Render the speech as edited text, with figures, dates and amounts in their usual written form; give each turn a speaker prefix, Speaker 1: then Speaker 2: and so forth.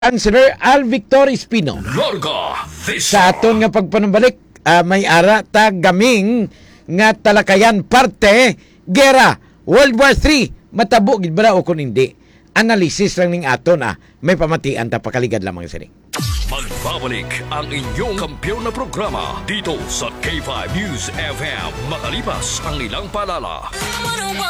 Speaker 1: Councilor Al Victor Espino.
Speaker 2: Larga
Speaker 1: Sa aton nga pagpanumbalik, may ara ta gaming nga talakayan parte gera World War III matabo gid ba o kun hindi. Analisis lang ning aton may pamatian ta pakaligad lamang sini.
Speaker 2: Magbabalik ang inyong kampyon na programa dito sa K5 News FM makalipas ang ilang paalala.